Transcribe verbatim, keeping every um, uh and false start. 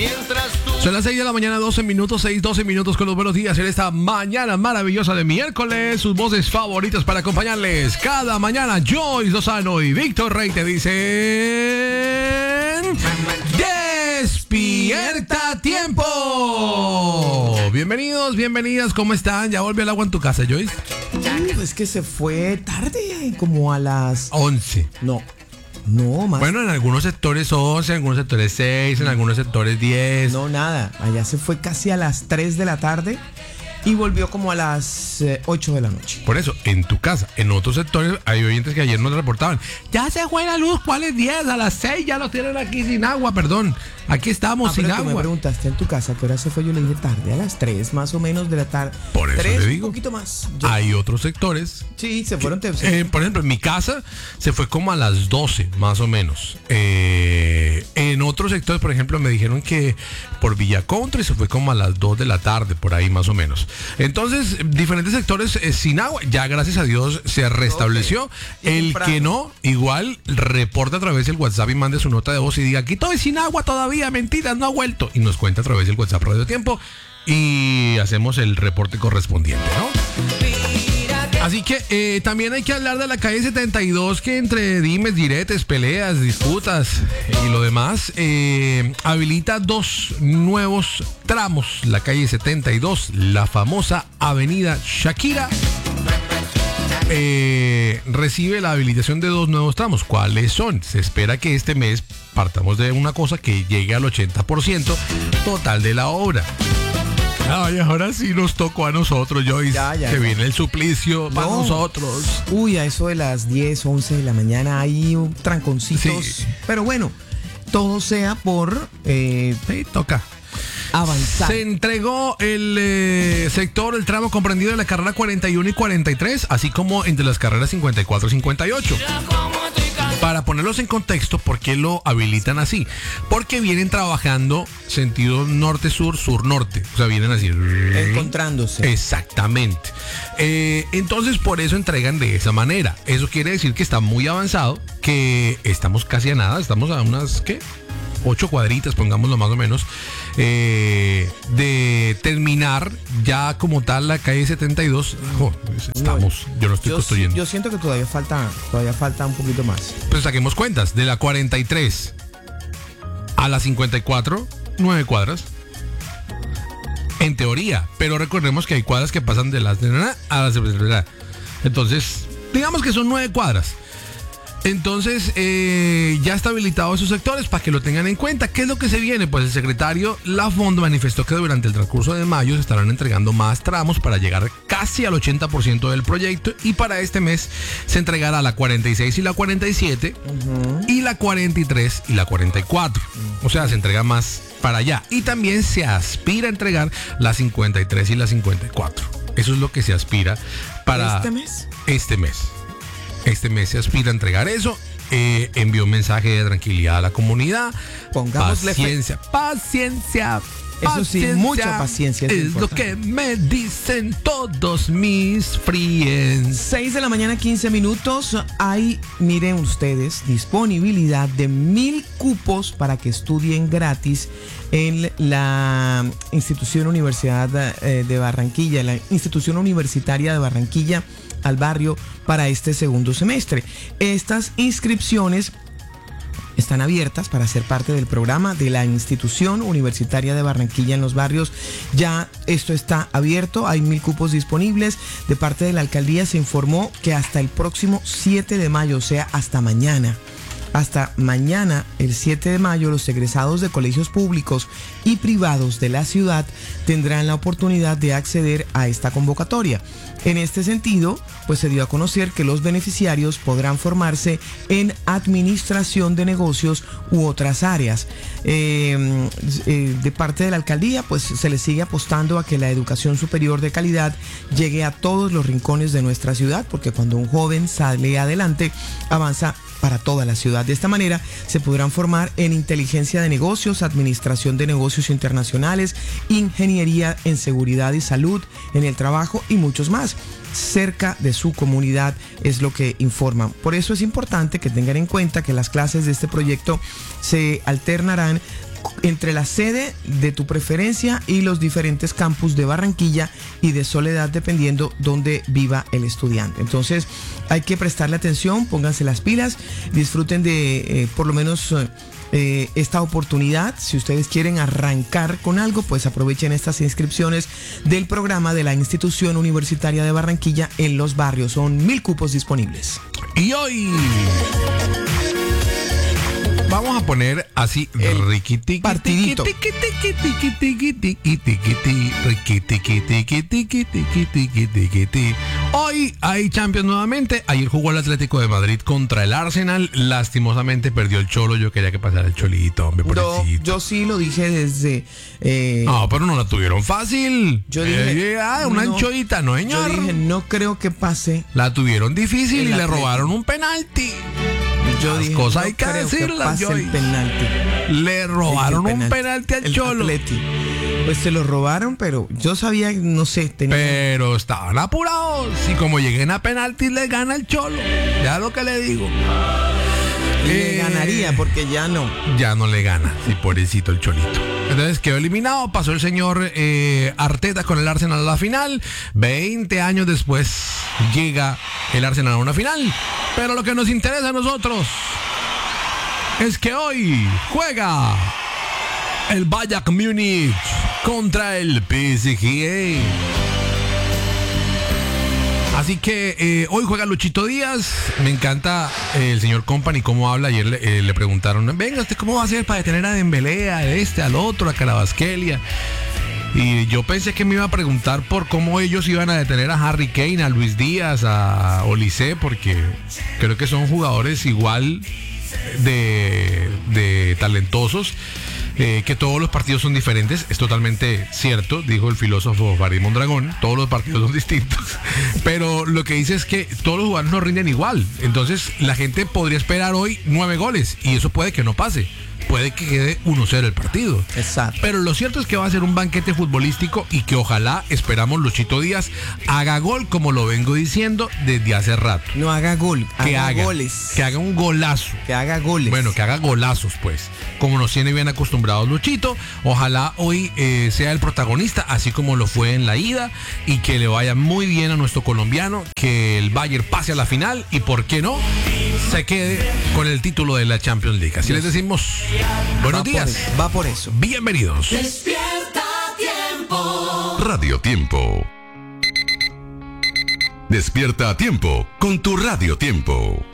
Son las seis de la mañana, doce minutos, seis, doce minutos con los buenos días en esta mañana maravillosa de miércoles. Sus voces favoritas para acompañarles cada mañana. Joyce Lozano y Víctor Rey te dicen: ¡Despierta tiempo! Bienvenidos, bienvenidas, ¿cómo están? ¿Ya volvió el agua en tu casa, Joyce? Uf, es que se fue tarde, como a las... once. No. No, más. Bueno, en algunos sectores once, en algunos sectores seis, en algunos sectores diez. No, nada. Allá se fue casi a las tres de la tarde y volvió como a las eh, ocho de la noche. Por eso, en tu casa, en otros sectores, hay oyentes que ayer nos reportaban: ya se fue la luz, ¿cuáles diez? A las seis ya lo tienen aquí sin agua, perdón. Aquí estamos ah, sin pero agua. Tú me preguntaste en tu casa qué hora se fue, yo le dije tarde, a las tres más o menos de la tarde. Por eso tres, le digo. Un poquito más. Yo... Hay otros sectores. Sí, se fueron. Que, eh, por ejemplo, en mi casa se fue como a las doce, más o menos. Eh, en otros sectores, por ejemplo, me dijeron que por Villa Country se fue como a las dos de la tarde, por ahí más o menos. Entonces, diferentes sectores eh, sin agua. Ya, gracias a Dios, se restableció. Okay. El que no, igual, reporta a través del WhatsApp y mande su nota de voz y diga: aquí estoy sin agua todavía, mentira, no ha vuelto. Y nos cuenta a través del WhatsApp Radio Tiempo y hacemos el reporte correspondiente, ¿no? Así que eh, también hay que hablar de la calle setenta y dos, que entre dimes, diretes, peleas, disputas y lo demás, eh, habilita dos nuevos tramos. La calle setenta y dos, la famosa avenida Shakira, eh, recibe la habilitación de dos nuevos tramos. ¿Cuáles son? Se espera que este mes partamos de una cosa que llegue al ochenta por ciento total de la obra. Ay, ahora sí nos tocó a nosotros, Joyce. Ya, ya, que ya. Viene el suplicio no. para nosotros. Uy, a eso de las diez, once de la mañana hay un tranconcitos. Sí. Pero bueno, todo sea por... Eh, sí, toca avanzar. Se entregó el eh, sector, el tramo comprendido de la carrera cuarenta y uno y cuarenta y tres, así como entre las carreras cincuenta y cuatro y cincuenta y ocho. Para ponerlos en contexto, ¿por qué lo habilitan así? Porque vienen trabajando sentido norte-sur, sur-norte. O sea, vienen así. Encontrándose. Exactamente. Eh, entonces, por eso entregan de esa manera. Eso quiere decir que está muy avanzado, que estamos casi a nada. Estamos a unas, ¿qué? Ocho cuadritas, pongámoslo más o menos, eh, de terminar ya como tal la calle setenta y dos. Oh, estamos, yo no estoy yo, construyendo. Yo siento que todavía falta, todavía falta un poquito más. Pues saquemos cuentas, de la cuarenta y tres a la cincuenta y cuatro, nueve cuadras. En teoría, pero recordemos que hay cuadras que pasan de las a las. Entonces, digamos que son nueve cuadras. Entonces, eh, ya está habilitado esos sectores para que lo tengan en cuenta. ¿Qué es lo que se viene? Pues el secretario Lafond manifestó que durante el transcurso de mayo se estarán entregando más tramos para llegar casi al ochenta por ciento del proyecto, y para este mes se entregará la cuarenta y seis y la cuarenta y siete, uh-huh. y la cuarenta y tres y la cuarenta y cuatro. Uh-huh. O sea, se entrega más para allá. Y también se aspira a entregar la cincuenta y tres y la cincuenta y cuatro. Eso es lo que se aspira para este mes. Este mes. Este mes se aspira a entregar eso. Eh, envió un mensaje de tranquilidad a la comunidad. Pongámosle paciencia, fe. paciencia. Eso paciencia, sí, mucha paciencia. Es, es lo que me dicen todos mis friends. seis de la mañana, quince minutos. Hay, miren ustedes, disponibilidad de mil cupos para que estudien gratis en la institución Universidad de Barranquilla, la institución universitaria de Barranquilla, al barrio, para este segundo semestre. Estas inscripciones están abiertas para ser parte del programa de la institución universitaria de Barranquilla en los barrios. Ya esto está abierto, hay mil cupos disponibles. De parte de la alcaldía se informó que hasta el próximo siete de mayo, o sea, hasta mañana, hasta mañana, el siete de mayo, los egresados de colegios públicos y privados de la ciudad tendrán la oportunidad de acceder a esta convocatoria. En este sentido, pues se dio a conocer que los beneficiarios podrán formarse en administración de negocios u otras áreas. Eh, eh, de parte de la alcaldía, pues se le sigue apostando a que la educación superior de calidad llegue a todos los rincones de nuestra ciudad, porque cuando un joven sale adelante, avanza para toda la ciudad. De esta manera se podrán formar en inteligencia de negocios, administración de negocios internacionales, ingeniería en seguridad y salud, en el trabajo y muchos más. Cerca de su comunidad es lo que informan. Por eso es importante que tengan en cuenta que las clases de este proyecto se alternarán entre la sede de tu preferencia y los diferentes campus de Barranquilla y de Soledad, dependiendo dónde viva el estudiante. Entonces hay que prestarle atención, pónganse las pilas, disfruten de eh, por lo menos eh, esta oportunidad. Si ustedes quieren arrancar con algo, pues aprovechen estas inscripciones del programa de la Institución Universitaria de Barranquilla en los barrios. Son mil cupos disponibles. Y hoy vamos a poner así el riquiti partidito. Hoy hay Champions nuevamente. Ayer jugó el Atlético de Madrid contra el Arsenal. Lastimosamente perdió el Cholo. Yo quería que pasara el Cholito, hombre, No, yo sí lo dije desde... Eh, no, pero no la tuvieron fácil. Yo dije... Eh, ah, una no, anchoita, no, señor. Yo dije, no creo que pase. La tuvieron difícil y le Atlético. robaron un penalti. Yo Las dije, cosas no hay que creo decirlas, que pase el Joy. penalti. Le robaron El un penalti. penalti al El Cholo. Atleti. Pues se lo robaron, pero yo sabía, no sé, tenía... Pero estaban apurados. Y como lleguen a penaltis, le gana el Cholo. Ya lo que le digo. Le Eh, ganaría porque ya no. Ya no le gana. Sí, pobrecito el Cholito. Entonces quedó eliminado. Pasó el señor eh, Arteta con el Arsenal a la final. veinte años después llega el Arsenal a una final. Pero lo que nos interesa a nosotros es que hoy juega el Bayern Múnich contra el P S G. Así que eh, hoy juega Luchito Díaz. Me encanta eh, el señor Company cómo habla. Ayer le, eh, le preguntaron, venga, ¿usted cómo va a hacer para detener a Dembélé, a este, al otro, a Kvaratskhelia? Y yo pensé que me iba a preguntar por cómo ellos iban a detener a Harry Kane, a Luis Díaz, a Olise, porque creo que son jugadores igual de, de talentosos. Eh, que todos los partidos son diferentes, es totalmente cierto, dijo el filósofo Farid Mondragón, todos los partidos son distintos, pero lo que dice es que todos los jugadores no rinden igual, entonces la gente podría esperar hoy nueve goles y eso puede que no pase, puede que quede uno cero el partido. Exacto. Pero lo cierto es que va a ser un banquete futbolístico y que ojalá, esperamos, Luchito Díaz haga gol, como lo vengo diciendo desde hace rato. No haga gol, Que haga, haga goles. Que haga un golazo. Que haga goles. Bueno, que haga golazos, pues. Como nos tiene bien acostumbrados Luchito. Ojalá hoy eh, sea el protagonista, así como lo fue en la ida. Y que le vaya muy bien a nuestro colombiano. Que el Bayern pase a la final. Y por qué no, se quede con el título de la Champions League. Así les decimos, buenos va días. Por, va por eso. Bienvenidos. Despierta Tiempo. Radio Tiempo. Despierta a tiempo con tu Radio Tiempo.